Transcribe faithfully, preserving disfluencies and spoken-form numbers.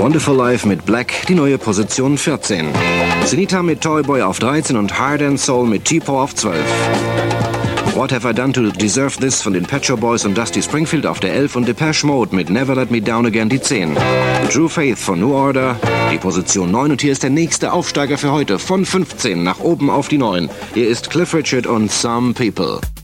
Wonderful Life mit Black, die neue Position vierzehn. Zenita mit Toyboy auf dreizehn und Heart and Soul mit T-Paw auf zwölf. What Have I Done to Deserve This von den Pet Shop Boys und Dusty Springfield auf der elf und Depeche Mode mit Never Let Me Down Again die zehn. True Faith von New Order, die Position neun und hier ist der nächste Aufsteiger für heute von fünfzehn nach oben auf die neun. Hier ist Cliff Richard und Some People.